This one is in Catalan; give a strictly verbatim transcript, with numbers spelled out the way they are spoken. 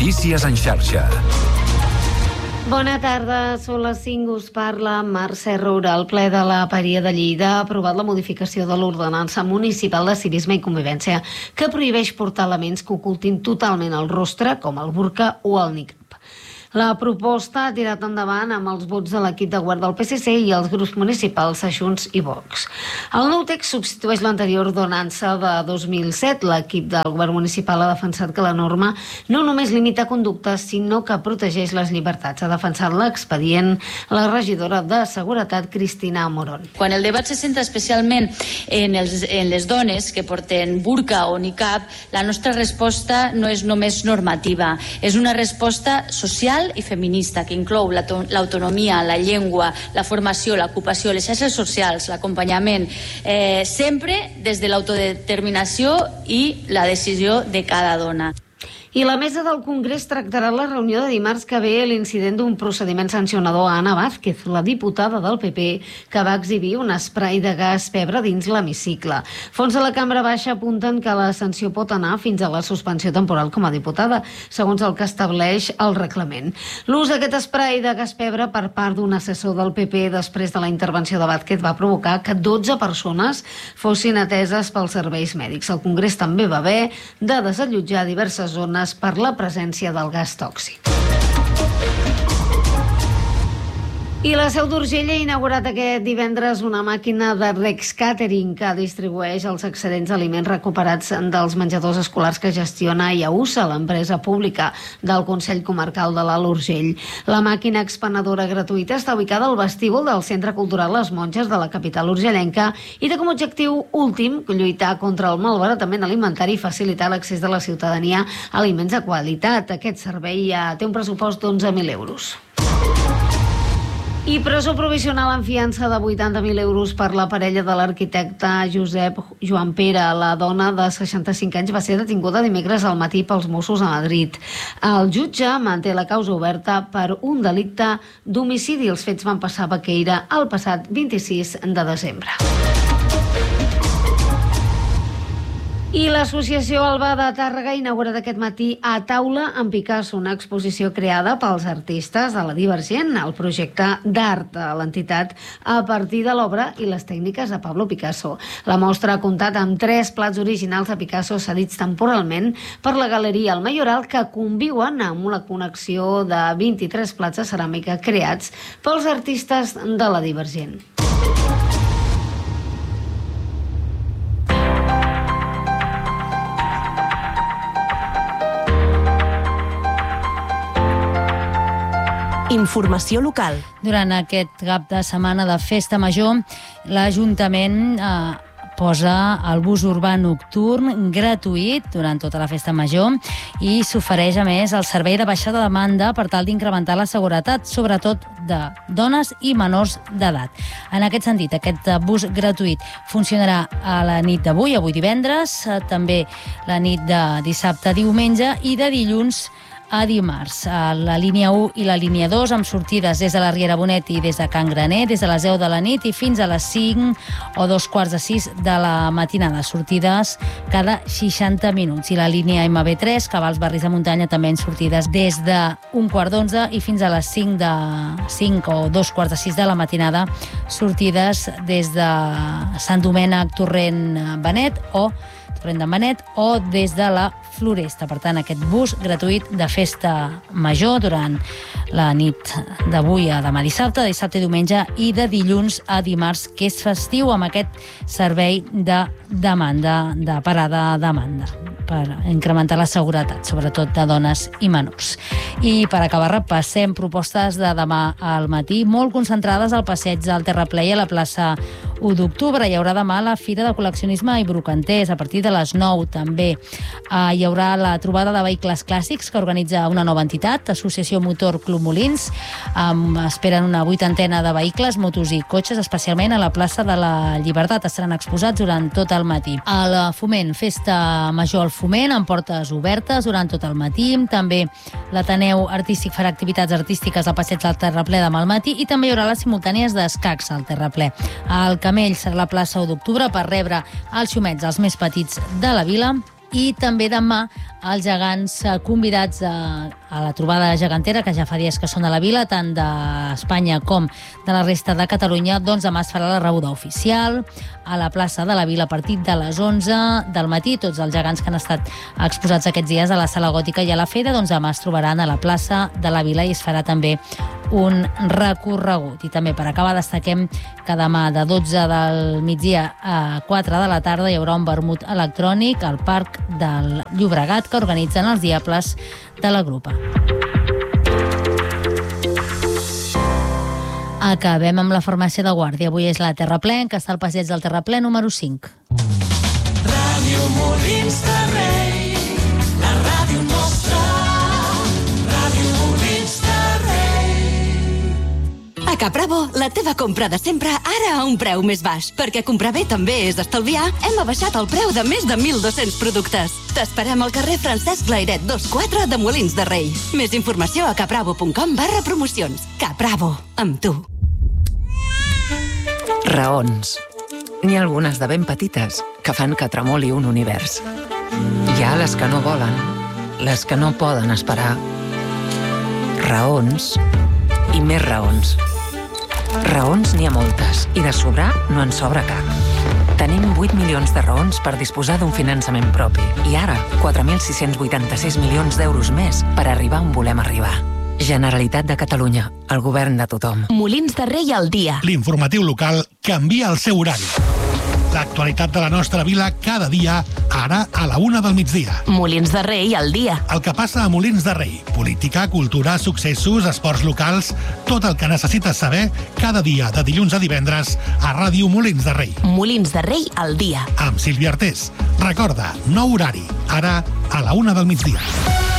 Notícies en xarxa. Bona tarda, són les cinc, us parla Mercè Roura. El ple de la Paria de Lleida ha aprovat la modificació de l'ordenança municipal de civisme i convivència que prohibeix portar elements que ocultin totalment el rostre, com el burca o el niqab. La proposta ha tirat endavant amb els vots de l'equip de govern del P S C i els grups municipals Junts i Vox. El nou text substitueix l'anterior ordenança de dos mil set. L'equip del govern municipal ha defensat que la norma no només limita conductes, sinó que protegeix les llibertats. Ha defensat l'expedient la regidora de Seguretat, Cristina Moron. Quan el debat se centra especialment en, els, en les dones que porten burca o niqab, la nostra resposta no és només normativa, és una resposta social i feminista que inclou l'autonomia, la llengua, la formació, l'ocupació, les xarxes socials, l'acompanyament, eh, sempre des de l'autodeterminació i la decisió de cada dona. I la mesa del Congrés tractarà la reunió de dimarts que ve l'incident d'un procediment sancionador a Ana Vázquez, la diputada del P P, que va exhibir un esprai de gas pebre dins l'hemicicle. Fons de la Cambra Baixa apunten que la sanció pot anar fins a la suspensió temporal com a diputada, segons el que estableix el reglament. L'ús d'aquest esprai de gas pebre per part d'un assessor del P P després de la intervenció de Vázquez va provocar que dotze persones fossin ateses pels serveis mèdics. El Congrés també va haver de desallotjar diverses zones per la presència del gas tòxic. I la Seu d'Urgell ha inaugurat aquest divendres una màquina de Rex Catering que distribueix els excedents d'aliments recuperats dels menjadors escolars que gestiona IAUSA, l'empresa pública del Consell Comarcal de l'Alt Urgell. La màquina expenedora gratuïta està ubicada al vestíbul del Centre Cultural Les Monges de la capital urgellenca i té com a objectiu últim lluitar contra el malbaratament alimentari i facilitar l'accés de la ciutadania a aliments de qualitat. Aquest servei ja té un pressupost d'onze mil euros. I presó provisional en fiança de vuitanta mil euros per la parella de l'arquitecte Josep Joan Pere. La dona de seixanta-cinc anys va ser detinguda dimecres al matí pels Mossos a Madrid. El jutge manté la causa oberta per un delicte d'homicidi. Els fets van passar a Baqueira el passat vint-i-sis de desembre. I l'Associació Alba de Tàrrega ha inaugurat aquest matí a Taula amb Picasso, una exposició creada pels artistes de la Divergent, el projecte d'art de l'entitat a partir de l'obra i les tècniques de Pablo Picasso. La mostra ha comptat amb tres plats originals de Picasso cedits temporalment per la Galeria El Mayoral, que conviuen amb una connexió de vint-i-tres plats de ceràmica creats pels artistes de la Divergent. Informació local. Durant aquest cap de setmana de Festa Major, l'Ajuntament eh, posa el bus urbà nocturn gratuït durant tota la Festa Major i s'ofereix, a més, el servei de baixada de demanda per tal d'incrementar la seguretat, sobretot de dones i menors d'edat. En aquest sentit, aquest bus gratuït funcionarà a la nit d'avui, avui divendres, també la nit de dissabte, diumenge i de dilluns a dimarts. La línia u i la línia dos amb sortides des de la Riera Bonet i des de Can Graner, des de les deu de la nit i fins a les cinc o dos quarts de sis de la matinada. Sortides cada seixanta minuts. I la línia ema be tres, que va als barris de muntanya, també en sortides des d'un quart d'onze i fins a les cinc de cinc o dos quarts de sis de la matinada. Sortides des de Sant Domènec, Torrent Benet o Torrent de Benet o des de la Floresta. Per tant, aquest bus gratuït de Festa Major durant la nit d'avui a demà dissabte, de dissabte i diumenge i de dilluns a dimarts, que és festiu, amb aquest servei de demanda, de parada a demanda, per incrementar la seguretat, sobretot de dones i menors. I per acabar, repassem propostes de demà al matí, molt concentrades al passeig del Terraplè i a la plaça u d'octubre. Hi haurà demà la Fira de Col·leccionisme i Brocanters, a partir de les nou també. Uh, hi haurà la trobada de vehicles clàssics que organitza una nova entitat, Associació Motor Club Molins. Um, esperen una vuitantena de vehicles, motos i cotxes, especialment a la plaça de la Llibertat. Estaran exposats durant tot el matí. A la Foment, Festa Major al Foment, amb portes obertes durant tot el matí. També l'Ateneu Artístic farà activitats artístiques al passeig del Terraplè demà al matí i també hi haurà les simultànies d'escacs al Terraplè. Al Camell serà la plaça u d'octubre per rebre els xumets, els més petits de la vila. I també demà els gegants convidats a, a la trobada gegantera, que ja fa dies que són a la vila, tant d'Espanya com de la resta de Catalunya, doncs demà es farà la rebuda oficial a la plaça de la Vila a partir de les onze del matí. Tots els gegants que han estat exposats aquests dies a la Sala Gòtica i a la Fera, doncs demà es trobaran a la plaça de la Vila i es farà també un recorregut. I també per acabar destaquem que demà de dotze del migdia a quatre de la tarda hi haurà un vermut electrònic al Parc del Llobregat que organitzen els Diables de la Grupa. Acabem amb la farmàcia de Guàrdia. Avui és la Terraplè, que està al passeig del Terraplè número cinc. Ràdio Molins de Rei, la ràdio nostra, Ràdio Molins de Rei. A Capravo, la teva compra de sempre, ara a un preu més baix. Perquè comprar bé també és estalviar, hem abaixat el preu de més de mil dos-cents productes. T'esperem al carrer Francesc Lairet dos quatre de Molins de Rei. Més informació a capravo punt com barra promocions. Capravo, amb tu. Raons. N'hi ha algunes de ben petites que fan que tremoli un univers. Hi ha les que no volen, les que no poden esperar. Raons i més raons. Raons n'hi ha moltes i de sobrar no en sobra cap. Tenim vuit milions de raons per disposar d'un finançament propi i ara quatre mil sis-cents vuitanta-sis milions d'euros més per arribar on volem arribar. Generalitat de Catalunya, el govern de tothom. Molins de Rei al dia. L'informatiu local canvia el seu horari. L'actualitat de la nostra vila cada dia, ara a la una del migdia. Molins de Rei al dia. El que passa a Molins de Rei. Política, cultura, successos, esports locals... Tot el que necessites saber cada dia de dilluns a divendres a Ràdio Molins de Rei. Molins de Rei al dia. Amb Sílvia Artés. Recorda, nou horari, ara a la una del migdia.